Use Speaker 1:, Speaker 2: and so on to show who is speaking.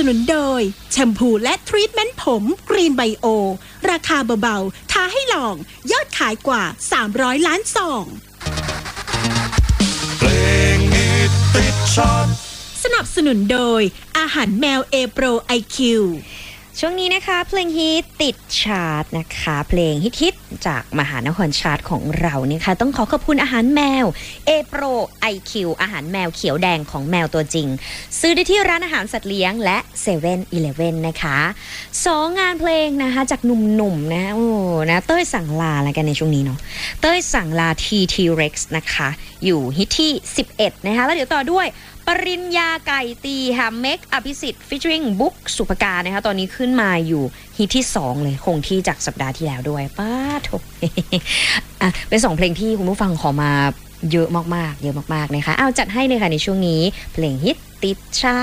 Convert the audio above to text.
Speaker 1: นุนโดยแชมพูและทรีทเมนต์ผมกรีนไบโอราคาเบาๆท้าให้ลองยอดขายกว่า300ล้านซอง
Speaker 2: เพลงฮิตติดชาร์ต
Speaker 1: สนับสนุนโดยอาหารแมวเอโปรไอคิว
Speaker 3: ช่วงนี้นะคะเพลงฮิตติดชาร์ตนะคะเพลงฮิตจากมหานครชาร์ตของเราเนี่ยค่ะต้องขอขอบคุณอาหารแมวเอโปรไอคิวอาหารแมวเขียวแดงของแมวตัวจริงซื้อได้ที่ร้านอาหารสัตว์เลี้ยงและเซเว่นอีเลฟเว่นนะคะ2งานเพลงนะคะจากหนุ่มๆนะโอ้นะเต้ยสั่งลาแล้วกันในช่วงนี้เนาะเต้ยสั่งลา TT Rex นะคะอยู่ฮิตที่11นะคะแล้วเดี๋ยวต่อด้วยปริญญาไก่ตีค่ะเมคอภิสิทธิ์ฟิชริงบุ๊กสุภการนะคะตอนนี้ขึ้นมาอยู่ฮิตที่2เลยคงที่จากสัปดาห์ที่แล้วด้วยป้าโถ เป็น2เพลงที่คุณผู้ฟังขอมาเยอะมากๆนะคะเอาจัดให้เลยค่ะในช่วงนี้เพลงฮิตติดชา